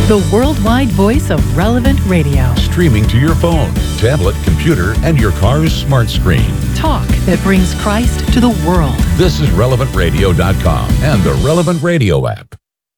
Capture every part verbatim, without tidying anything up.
the worldwide voice of Relevant Radio. Streaming to your phone, tablet, computer, and your car's smart screen. Talk that brings Christ to the world. This is relevant radio dot com and the Relevant Radio app.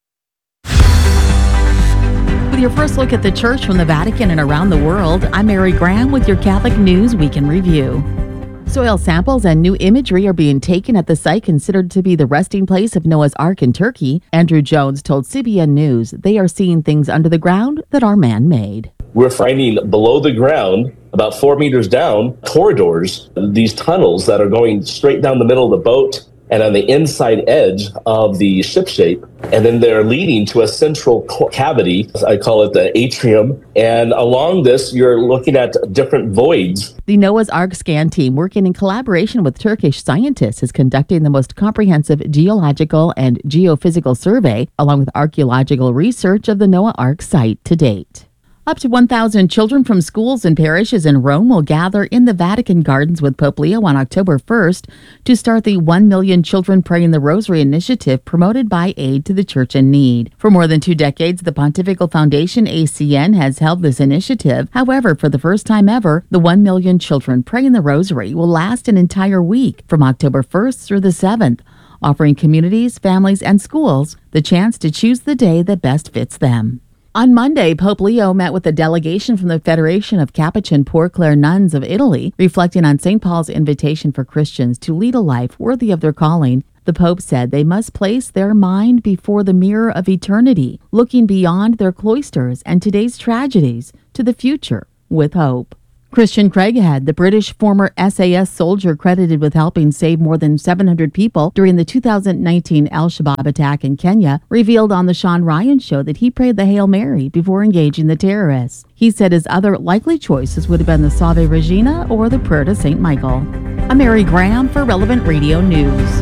With your first look at the church from the Vatican and around the world, I'm Mary Graham with your Catholic News Week in Review. Soil samples and new imagery are being taken at the site considered to be the resting place of Noah's Ark in Turkey. Andrew Jones told C B N News they are seeing things under the ground that are man-made. We're finding below the ground, about four meters down, corridors, these tunnels that are going straight down the middle of the boat and on the inside edge of the ship shape. And then they're leading to a central cavity. I call it the atrium. And along this, you're looking at different voids. The Noah's Ark scan team, working in collaboration with Turkish scientists, is conducting the most comprehensive geological and geophysical survey, along with archaeological research of the Noah Ark site to date. Up to one thousand children from schools and parishes in Rome will gather in the Vatican Gardens with Pope Leo on October first to start the one million Children Praying the Rosary initiative promoted by Aid to the Church in Need. For more than two decades, the Pontifical Foundation, A C N, has held this initiative. However, for the first time ever, the one million Children Praying the Rosary will last an entire week from October first through the seventh, offering communities, families, and schools the chance to choose the day that best fits them. On Monday, Pope Leo met with a delegation from the Federation of Capuchin Poor Clare Nuns of Italy, reflecting on Saint Paul's invitation for Christians to lead a life worthy of their calling. The Pope said they must place their mind before the mirror of eternity, looking beyond their cloisters and today's tragedies to the future with hope. Christian Craighead, the British former S A S soldier credited with helping save more than seven hundred people during the two thousand nineteen Al-Shabaab attack in Kenya, revealed on the Sean Ryan Show that he prayed the Hail Mary before engaging the terrorists. He said his other likely choices would have been the Salve Regina or the prayer to Saint Michael. I'm Mary Graham for Relevant Radio News.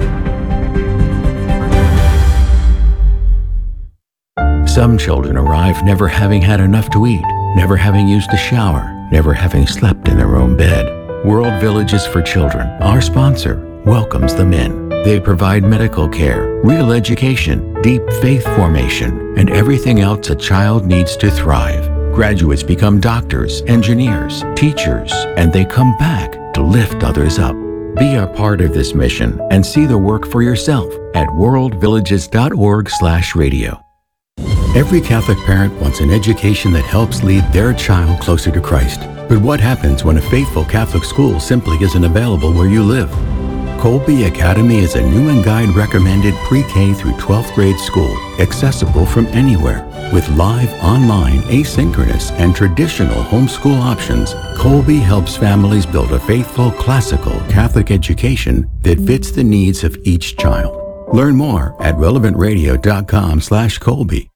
Some children arrive never having had enough to eat, never having used a shower, never having slept in their own bed. World Villages for Children, our sponsor, welcomes them in. They provide medical care, real education, deep faith formation, and everything else a child needs to thrive. Graduates become doctors, engineers, teachers, and they come back to lift others up. Be a part of this mission and see the work for yourself at world villages dot org slash radio. Every Catholic parent wants an education that helps lead their child closer to Christ. But what happens when a faithful Catholic school simply isn't available where you live? Colby Academy is a Newman Guide recommended pre-K through twelfth grade school, accessible from anywhere. With live, online, asynchronous, and traditional homeschool options, Colby helps families build a faithful, classical Catholic education that fits the needs of each child. Learn more at relevant radio dot com slash Colby.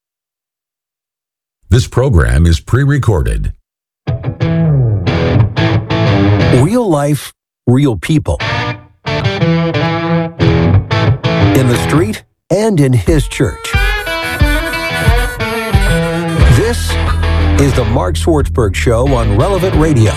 This program is pre-recorded. Real life, real people. In the street and in his church. This is the Mark Swartzberg Show on Relevant Radio.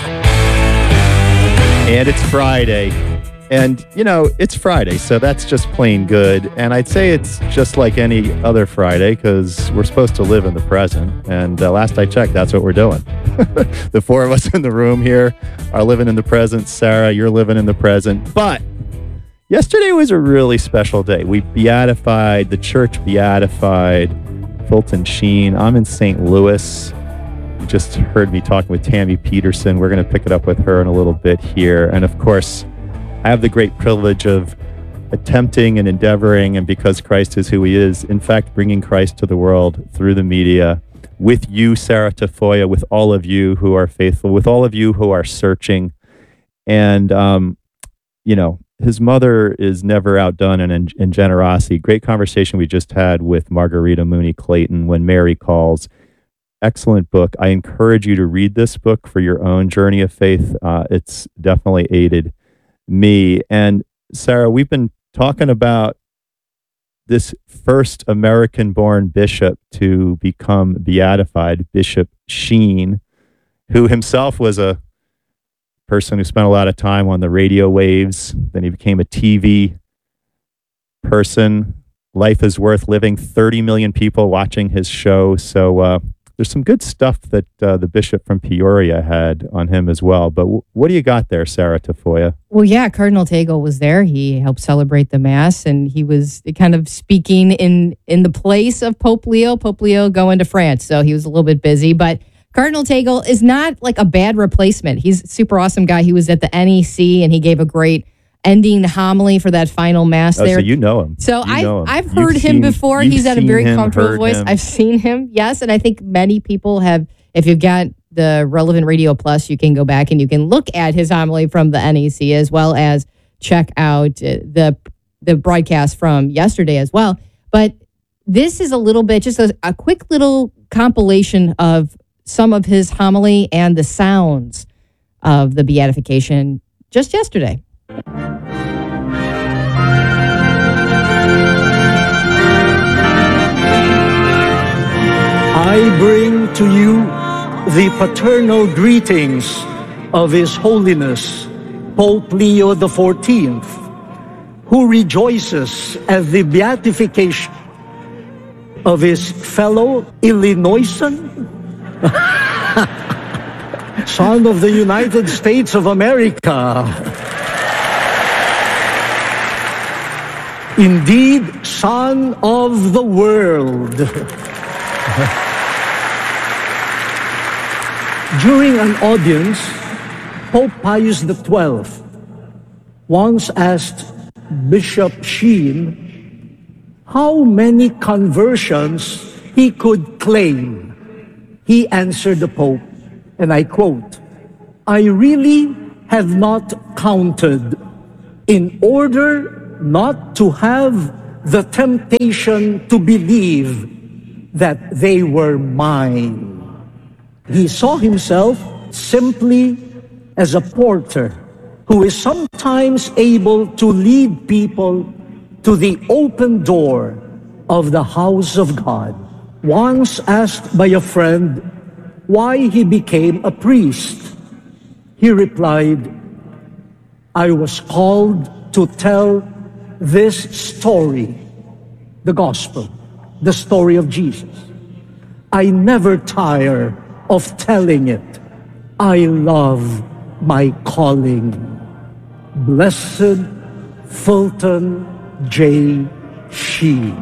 And it's Friday. And, you know, it's Friday, so that's just plain good. And I'd say it's just like any other Friday because we're supposed to live in the present. And uh, last I checked, that's what we're doing. The four of us in the room here are living in the present. Sarah, you're living in the present. But yesterday was a really special day. We beatified, the church beatified Fulton Sheen. I'm in Saint Louis. You just heard me talking with Tammy Peterson. We're going to pick it up with her in a little bit here. And, of course, I have the great privilege of attempting and endeavoring, and because Christ is who he is, in fact, bringing Christ to the world through the media, with you, Sarah Tafoya, with all of you who are faithful, with all of you who are searching. And, um, you know, his mother is never outdone in, in generosity. Great conversation we just had with Margarita Mooney Clayton, When Mary Calls. Excellent book. I encourage you to read this book for your own journey of faith. Uh, it's definitely aided me. And Sarah, we've been talking about this first American-born bishop to become beatified, Bishop Sheen, who himself was a person who spent a lot of time on the radio waves. Then he became a T V person, life is worth living. thirty million people watching his show. So uh, there's some good stuff that uh, the bishop from Peoria had on him as well. But w- what do you got there, Sarah Tafoya? Well, yeah, Cardinal Tagle was there. He helped celebrate the Mass, and he was kind of speaking in, in the place of Pope Leo. Pope Leo going to France, so he was a little bit busy. But Cardinal Tagle is not like a bad replacement. He's a super awesome guy. He was at the N E C, and he gave a great ending homily for that final Mass Oh, there. so you know him. So You I, know him. I've You've heard him seen- before. you've He's got a seen very him, comfortable heard voice. him. I've seen him, yes, and I think many people have. If you've got the Relevant Radio Plus, you can go back and you can look at his homily from the N E C, as well as check out uh, the the broadcast from yesterday as well. But this is a little bit, just a, a quick little compilation of some of his homily and the sounds of the beatification just yesterday. I bring to you the paternal greetings of His Holiness Pope Leo the fourteenth, who rejoices at the beatification of his fellow Illinoisan, son of the United States of America. Indeed, son of the world. During an audience, Pope Pius the twelfth once asked Bishop Sheen how many conversions he could claim. He answered the Pope, and I quote, "I really have not counted in order not to have the temptation to believe that they were mine." He saw himself simply as a porter who is sometimes able to lead people to the open door of the house of God. Once asked by a friend why he became a priest, he replied, "I was called to tell this story, the gospel, the story of Jesus. I never tire of telling it. I love my calling." Blessed Fulton J. Sheen.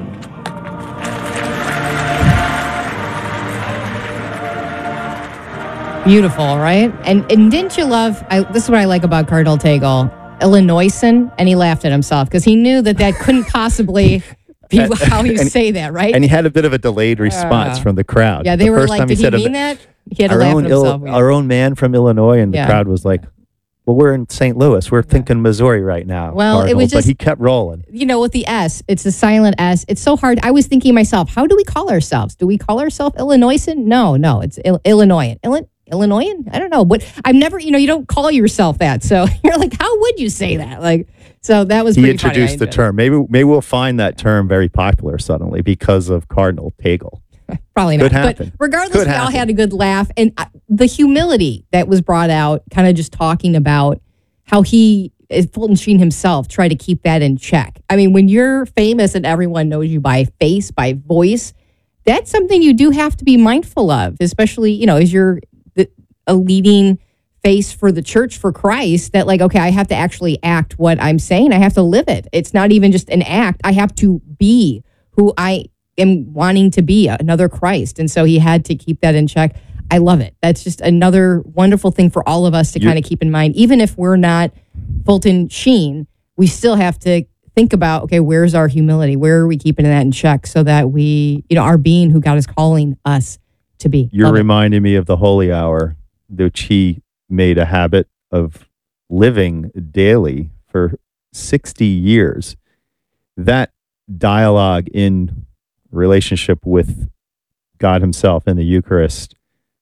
Beautiful, right? And and didn't you love, I, this is what I like about Cardinal Tagle, Illinoisan, and he laughed at himself because he knew that that couldn't possibly be how you And- say that, right? And he had a bit of a delayed response Uh, from the crowd. yeah, they The were first like, time he did he said, mean that? He had to our laugh own at Ill- himself. yeah. Our own man from Illinois, and Yeah. the crowd was like, well, we're in Saint Louis. We're thinking Missouri right now. Well, it Cardinal," was but just- he kept rolling. You know, with the S, it's a silent S. It's so hard. I was thinking myself, how do we call ourselves? Do we call ourselves Illinoisan? No, no, it's Il- Illinoisan. Illi- Illinoisan? I don't know. But I've never, you know, you don't call yourself that. So you're like, how would you say that? Like, so that was He pretty funny. introduced I the did. term. Maybe maybe we'll find that term very popular suddenly because of Cardinal Tagle. Probably not. Could happen. But regardless, Could we all happen. had a good laugh. And uh, the humility that was brought out, kind of just talking about how he, uh, Fulton Sheen himself, tried to keep that in check. I mean, when you're famous and everyone knows you by face, by voice, that's something you do have to be mindful of, especially, you know, as you're the, a leading face for the church, for Christ, that like, okay, I have to actually act what I'm saying. I have to live it. It's not even just an act. I have to be who I am wanting to be, another Christ. And so he had to keep that in check. I love it. That's just another wonderful thing for all of us to You- kind of keep in mind. Even if we're not Fulton Sheen, we still have to think about, okay, where's our humility? Where are we keeping that in check so that we, you know, are being who God is calling us to be? You're Love it. reminding me of the Holy Hour, which he made a habit of living daily for sixty years. That dialogue in relationship with God himself in the Eucharist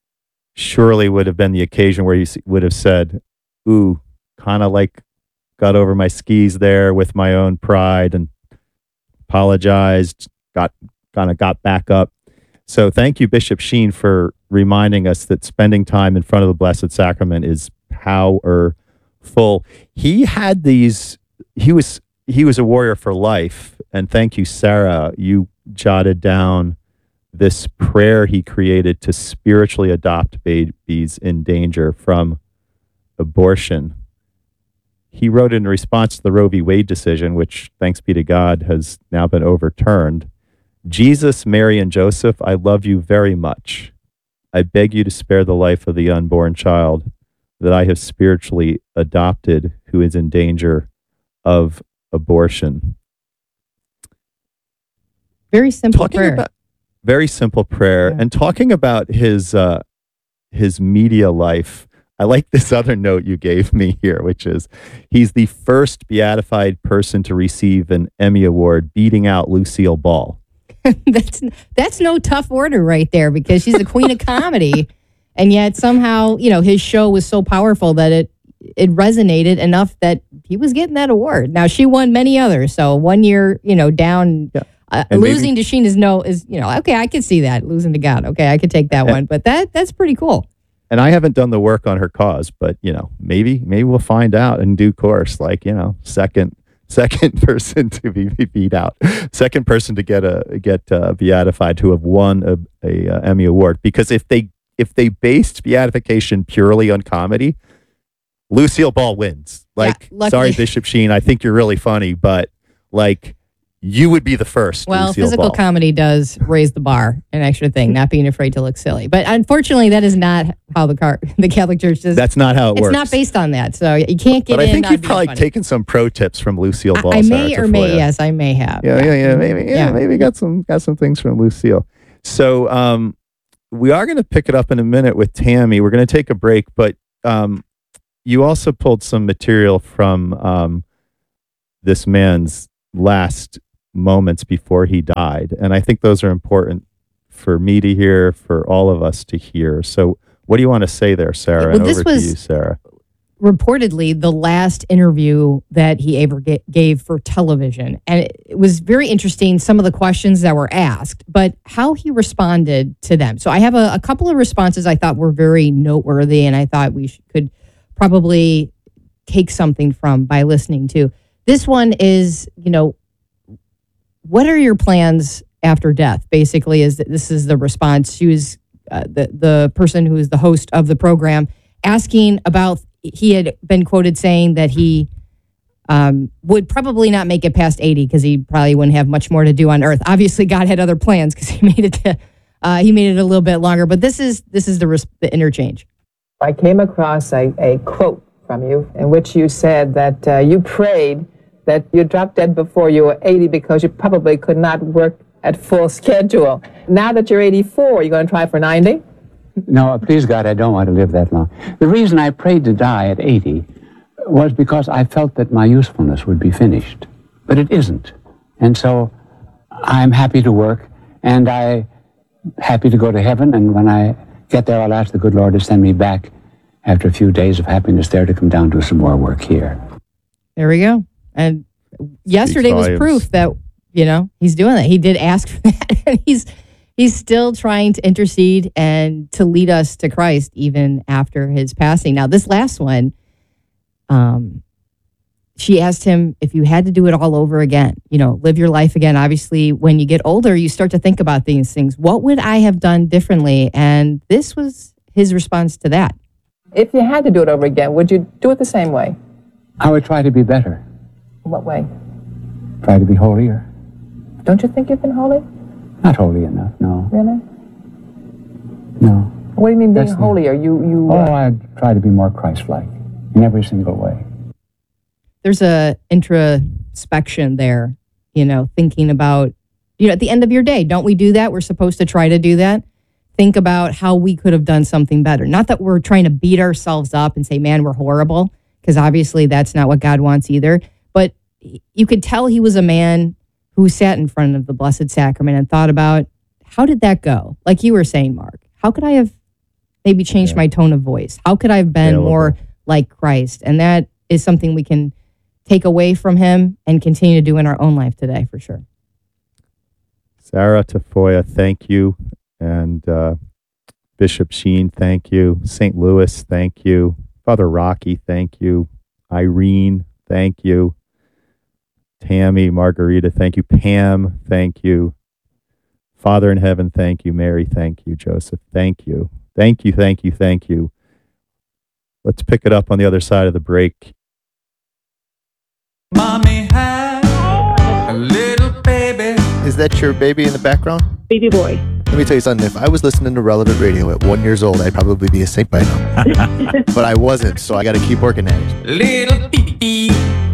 surely would have been the occasion where he s- would have said, ooh, kind of like got over my skis there with my own pride and apologized, got kind of got back up. So thank you, Bishop Sheen, for reminding us that spending time in front of the Blessed Sacrament is powerful. He had these, he was he was a warrior for life, and thank you, Sarah. You jotted down this prayer he created to spiritually adopt babies in danger from abortion. He wrote in response to the Roe v. Wade decision, which, thanks be to God, has now been overturned. Jesus, Mary, and Joseph, I love you very much. I beg you to spare the life of the unborn child that I have spiritually adopted who is in danger of abortion. Very simple Talking prayer. About, very simple prayer. Yeah. And talking about his uh, his media life, I like this other note you gave me here, which is he's the first beatified person to receive an Emmy Award, beating out Lucille Ball. that's that's no tough order right there, because she's the queen of comedy, and yet somehow, you know, his show was so powerful that it it resonated enough that he was getting that award. Now, she won many others, so one year, you know, down. Yeah. Uh, And losing maybe- to Sheen is no is you know okay, I could see that. Losing to God, okay, I could take that And- one, but that that's pretty cool. And I haven't done the work on her cause, but you know, maybe maybe we'll find out in due course. Like, you know, second second person to be beat out, second person to get a get uh, beatified to have won a, a uh, Emmy Award. Because if they if they based beatification purely on comedy, Lucille Ball wins. Like, luckily- sorry, Bishop Sheen, I think you're really funny, but like, you would be the first. Well, Lucille physical Ball. comedy does raise the bar, an extra thing, not being afraid to look silly. But unfortunately, that is not how the car, the Catholic Church does. That's not how it it's works. not based on that, so you can't get But I in. think not you've being probably funny. taken some pro tips from Lucille Ball. I, I may Sarah or may, Tafoya. yes, I may have. Yeah, yeah, yeah. Maybe, yeah, Yeah. maybe got some got some things from Lucille. So, um, we are going to pick it up in a minute with Tammy. We're going to take a break, but um, you also pulled some material from um, this man's last moments before he died, and I think those are important for me to hear, for all of us to hear. So, what do you want to say there, Sarah? Well, and this over was- to you, Sarah. Reportedly the last interview that he ever ga- gave for television. And it, it was very interesting, some of the questions that were asked, but how he responded to them. So I have a, a couple of responses I thought were very noteworthy, and I thought we sh- could probably take something from by listening to. This one is, you know, what are your plans after death? Basically, is that this is the response. She was uh, the, the person who is the host of the program asking about, he had been quoted saying that he um, would probably not make it past eighty because he probably wouldn't have much more to do on earth. Obviously, God had other plans because he made it to, uh, he made it a little bit longer. But this is this is the, res- the interchange. I came across a, a quote from you in which you said that uh, you prayed that you dropped dead before you were eighty because you probably could not work at full schedule. Now that you're eighty-four, you're going to try for ninety? No, please God, I don't want to live that long. The reason I prayed to die at eighty was because I felt that my usefulness would be finished. But it isn't. And so I'm happy to work, and I'm happy to go to heaven, and when I get there, I'll ask the good Lord to send me back after a few days of happiness there to come down to some more work here. There we go. And yesterday was volumes. proof that, you know, he's doing that. He did ask for that, and he's he's still trying to intercede and to lead us to Christ even after his passing. Now, this last one, um, she asked him if you had to do it all over again, you know, live your life again. Obviously, when you get older, you start to think about these things. What would I have done differently? And this was his response to that. If you had to do it over again, would you do it the same way? I would try to be better, In what way? try to be holier. Don't you think you've been holy? Not holy enough, no. Really? No. What do you mean being That's the- holier? You, you, Oh, uh, I'd try to be more Christ-like in every single way. There's a introspection there, you know, thinking about, you know, at the end of your day, don't we do that? We're supposed to try to do that. Think about how we could have done something better. Not that we're trying to beat ourselves up and say, man, we're horrible, because obviously that's not what God wants either. But you could tell he was a man who sat in front of the Blessed Sacrament and thought about, how did that go? Like you were saying, Mark, how could I have maybe changed Yeah. my tone of voice? How could I have been Available. more like Christ? And that is something we can take away from him and continue to do in our own life today, for sure. Sarah Tafoya, thank you. And uh, Bishop Sheen, thank you. Saint Louis, thank you. Father Rocky, thank you. Irene, thank you. Tammy, Margarita, thank you. Pam, thank you. Father in heaven, thank you. Mary, thank you. Joseph, thank you. Thank you, thank you, thank you. Let's pick it up on the other side of the break. Mommy had a little baby. Is that your baby in the background? Baby boy. Let me tell you something. If I was listening to Relevant Radio at one years old, I'd probably be a saint by now. But I wasn't, so I got to keep working at it. Little pee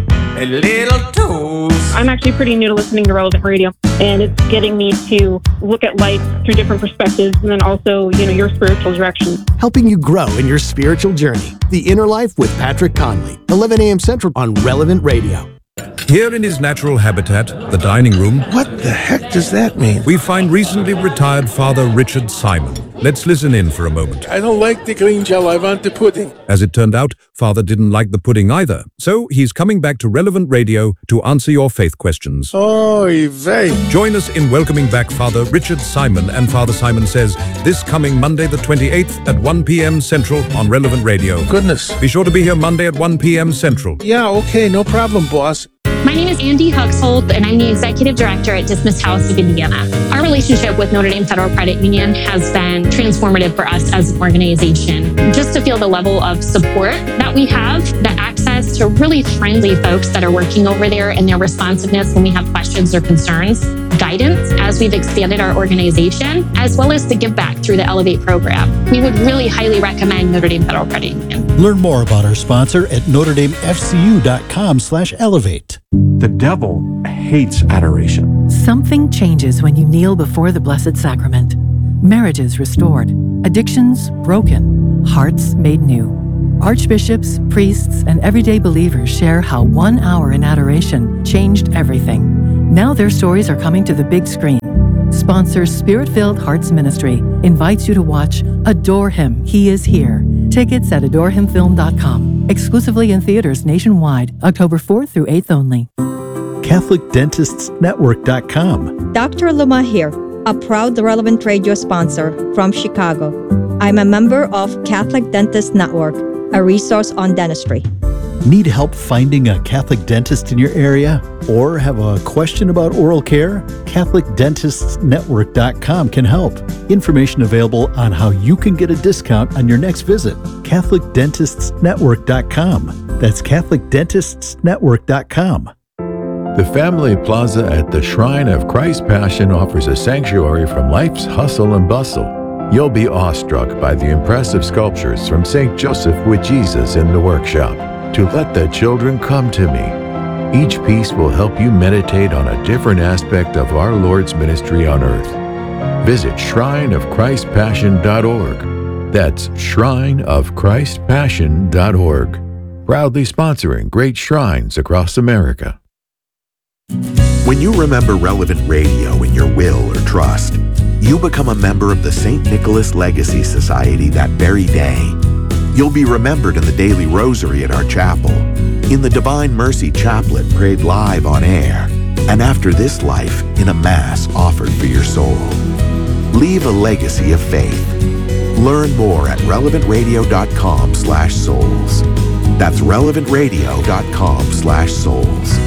a little toes. I'm actually pretty new to listening to Relevant Radio, and it's getting me to look at life through different perspectives, and then also, you know, your spiritual direction. Helping you grow in your spiritual journey. The Inner Life with Patrick Conley, eleven a.m. Central on Relevant Radio. Here in his natural habitat, the dining room. What the heck does that mean? We find recently retired Father Richard Simon. Let's listen in for a moment. I don't like the green gel, I want the pudding. As it turned out, Father didn't like the pudding either. So he's coming back to Relevant Radio to answer your faith questions. Oy vey. Join us in welcoming back Father Richard Simon and Father Simon Says this coming Monday the twenty-eighth at one p.m. Central on Relevant Radio. Goodness. Be sure to be here Monday at one p.m. Central. Yeah, okay, no problem, boss. My name is Andy Huxhold, and I'm the Executive Director at Dismiss House of Indiana. Our relationship with Notre Dame Federal Credit Union has been transformative for us as an organization. Just to feel the level of support that we have, the access to really friendly folks that are working over there, and their responsiveness when we have questions or concerns, guidance as we've expanded our organization, as well as the give back through the Elevate program. We would really highly recommend Notre Dame Federal Credit Union. Learn more about our sponsor at notre dame f c u dot com slash elevate. The devil hates adoration. Something changes when you kneel before the Blessed Sacrament. Marriages restored, addictions broken, hearts made new. Archbishops, priests, and everyday believers share how one hour in adoration changed everything. Now their stories are coming to the big screen. Sponsor Spirit-Filled Hearts Ministry invites you to watch Adore Him, He Is Here. Tickets at adore him film dot com. Exclusively in theaters nationwide, October fourth through eighth only. Catholic Dentists Network dot com. Doctor Luma here, a proud Relevant Radio sponsor from Chicago. I'm a member of Catholic Dentists Network, a resource on dentistry. Need help finding a Catholic dentist in your area? Or have a question about oral care? Catholic Dentists Network dot com can help. Information available on how you can get a discount on your next visit. Catholic Dentists Network dot com. That's Catholic Dentists Network dot com. The Family Plaza at the Shrine of Christ Passion offers a sanctuary from life's hustle and bustle. You'll be awestruck by the impressive sculptures from Saint Joseph with Jesus in the workshop. To let the children come to me. Each piece will help you meditate on a different aspect of our Lord's ministry on earth. Visit shrine of christ passion dot org. That's shrine of christ passion dot org. Proudly sponsoring great shrines across America. When you remember Relevant Radio in your will or trust, you become a member of the Saint Nicholas Legacy Society that very day. You'll be remembered in the daily rosary at our chapel, in the Divine Mercy Chaplet prayed live on air, and after this life in a Mass offered for your soul. Leave a legacy of faith. Learn more at relevant radio dot com slash souls. That's relevant radio dot com slash souls.